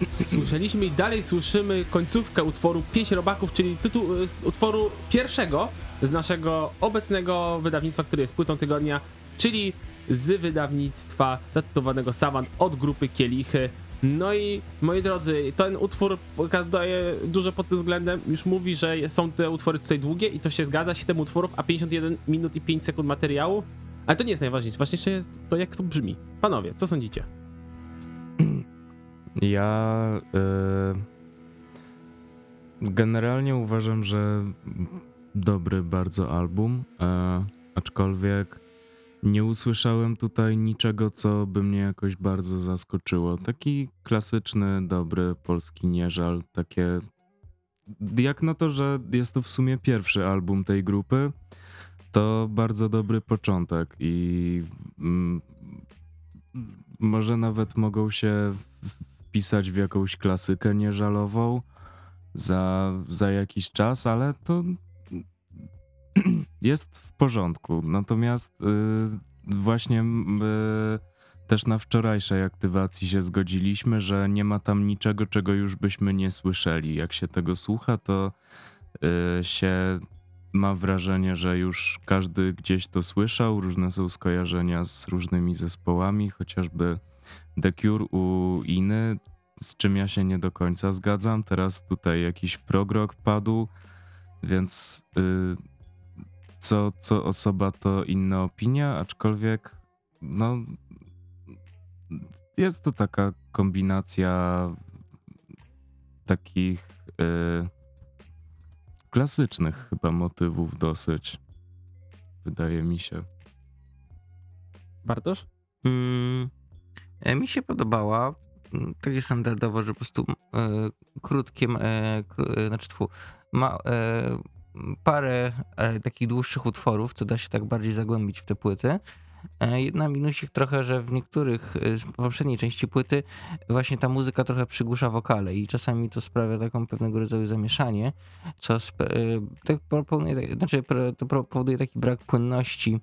Słyszeliśmy i dalej słyszymy końcówkę utworu Pieśń Robaków, czyli tytuł utworu pierwszego z naszego obecnego wydawnictwa, który jest płytą tygodnia, czyli z wydawnictwa zatytułowanego Savant od grupy Kielichy. No i moi drodzy, ten utwór daje dużo pod tym względem, już mówi, że są te utwory tutaj długie i to się zgadza, 7 utworów, a 51 minut i 5 sekund materiału, ale to nie jest najważniejsze, ważniejsze jest to, jak to brzmi. Panowie, co sądzicie? Ja generalnie uważam, że dobry bardzo album, aczkolwiek nie usłyszałem tutaj niczego, co by mnie jakoś bardzo zaskoczyło. Taki klasyczny, dobry polski nieżal, takie jak na to, że jest to w sumie pierwszy album tej grupy, to bardzo dobry początek i może nawet mogą się wpisać w jakąś klasykę nieżalową za jakiś czas, ale to jest w porządku. Natomiast właśnie też na wczorajszej aktywacji się zgodziliśmy, że nie ma tam niczego, czego już byśmy nie słyszeli. Jak się tego słucha, to się ma wrażenie, że już każdy gdzieś to słyszał. Różne są skojarzenia z różnymi zespołami, chociażby The Cure u Iny, z czym ja się nie do końca zgadzam. Teraz tutaj jakiś prog rock padł, więc co osoba to inna opinia, aczkolwiek no jest to taka kombinacja takich klasycznych chyba motywów dosyć, wydaje mi się. Bartosz? Mi się podobała, takie standardowo, że po prostu krótkie, ma parę takich dłuższych utworów, co da się tak bardziej zagłębić w te płyty. Jedna minusik trochę, że w niektórych z poprzedniej części płyty właśnie ta muzyka trochę przygłusza wokale i czasami to sprawia taką pewnego rodzaju zamieszanie, co to powoduje taki brak płynności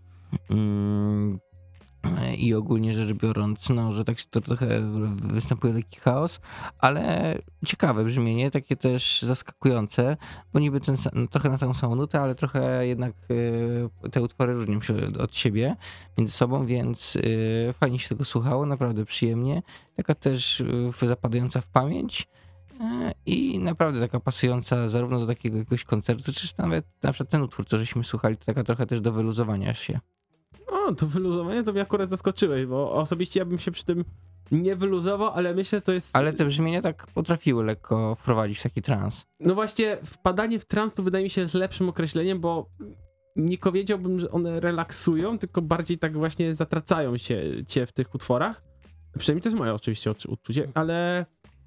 i ogólnie rzecz biorąc, no, że tak to trochę występuje taki chaos, ale ciekawe brzmienie, takie też zaskakujące, bo niby trochę na tą samą nutę, ale trochę jednak te utwory różnią się od siebie między sobą, więc fajnie się tego słuchało, naprawdę przyjemnie, taka też zapadająca w pamięć i naprawdę taka pasująca zarówno do takiego jakiegoś koncertu, czy nawet na przykład ten utwór, co żeśmy słuchali, to taka trochę też do wyluzowania się. O, to wyluzowanie to mnie akurat zaskoczyłeś, bo osobiście ja bym się przy tym nie wyluzował, ale myślę, że to jest... Ale te brzmienia tak potrafiły lekko wprowadzić w taki trans. No właśnie, wpadanie w trans to wydaje mi się lepszym określeniem, bo nie powiedziałbym, że one relaksują, tylko bardziej tak właśnie zatracają cię w tych utworach. Przynajmniej to jest moje oczywiście odczucie, ale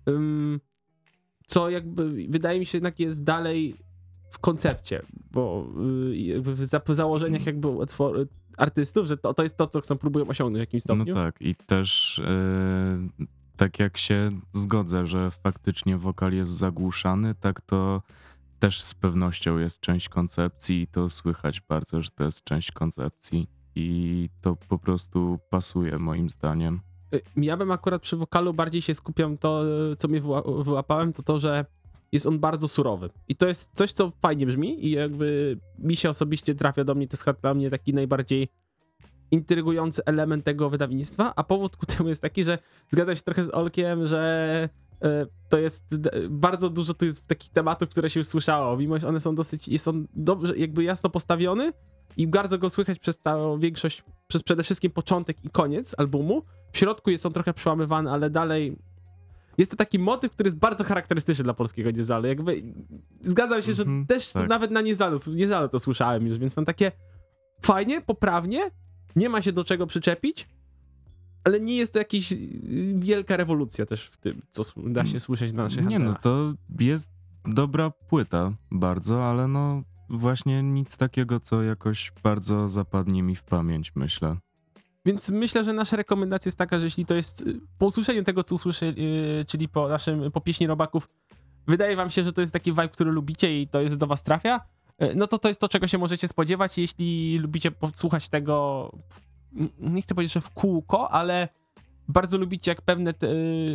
co jakby wydaje mi się jednak jest dalej w koncepcie, bo jakby w założeniach jakby artystów, że to jest to, co próbują osiągnąć w jakimś stopniu. No tak i też tak jak się zgodzę, że faktycznie wokal jest zagłuszany, tak to też z pewnością jest część koncepcji i to słychać bardzo, że to jest część koncepcji i to po prostu pasuje moim zdaniem. Ja bym akurat przy wokalu bardziej się skupiam to, co mnie wyłapałem, to, że jest on bardzo surowy. I to jest coś, co fajnie brzmi i jakby mi się osobiście trafia do mnie, to jest dla mnie taki najbardziej intrygujący element tego wydawnictwa, a powód ku temu jest taki, że zgadzam się trochę z Olkiem, że to jest bardzo dużo tu jest takich tematów, które się już słyszało, mimo że one są są dobrze, jakby jasno postawione i bardzo go słychać przez całą większość, przez przede wszystkim początek i koniec albumu. W środku jest on trochę przełamywany, ale dalej jest to taki motyw, który jest bardzo charakterystyczny dla polskiego niezalu. Jakby zgadzam się, że też tak. nawet na niezalu to słyszałem już, więc mam takie fajnie, poprawnie, nie ma się do czego przyczepić, ale nie jest to jakaś wielka rewolucja też w tym, co da się słyszeć na naszych Nie antenach. no, to jest dobra płyta bardzo, ale no właśnie nic takiego, co jakoś bardzo zapadnie mi w pamięć, myślę. Więc myślę, że nasza rekomendacja jest taka, że jeśli to jest po usłyszeniu tego, co usłyszy, czyli po pieśni Robaków, wydaje wam się, że to jest taki vibe, który lubicie i to jest do was trafia, no to jest to, czego się możecie spodziewać. Jeśli lubicie posłuchać tego, nie chcę powiedzieć, że w kółko, ale bardzo lubicie jak pewne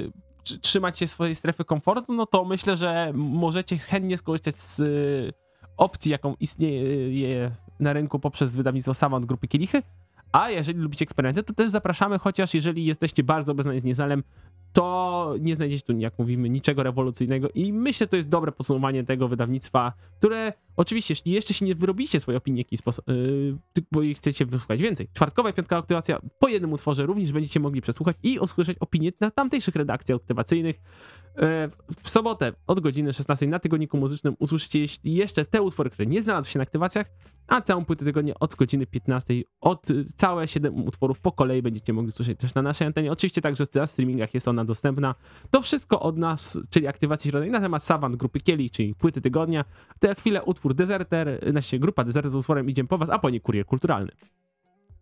trzymać się swojej strefy komfortu, no to myślę, że możecie chętnie skorzystać z opcji, jaką istnieje na rynku poprzez wydawnictwo Savant Grupy Kielichy. A jeżeli lubicie eksperymenty, to też zapraszamy, chociaż jeżeli jesteście bardzo obeznani z Niezalem, to nie znajdziecie tu, jak mówimy, niczego rewolucyjnego i myślę, to jest dobre podsumowanie tego wydawnictwa, które oczywiście, jeśli jeszcze się nie wyrobicie swojej opinii w jakiś sposób, bo chcecie wysłuchać więcej. Czwartkowa i piątkowa aktywacja po jednym utworze również będziecie mogli przesłuchać i usłyszeć opinie na tamtejszych redakcjach aktywacyjnych. W sobotę od godziny 16 na Tygodniku Muzycznym usłyszycie jeszcze te utwory, które nie znalazły się na aktywacjach, a całą płytę tygodnia od godziny 15 całe 7 utworów po kolei będziecie mogli słyszeć też na naszej antenie. Oczywiście także na streamingach jest ona dostępna. To wszystko od nas, czyli aktywacji środnej na temat Savant Grupy Kielich, czyli płyty tygodnia. To jak chwilę utwór Deserter, grupa Deserter z utworem Idziemy po was, a po niej Kurier Kulturalny.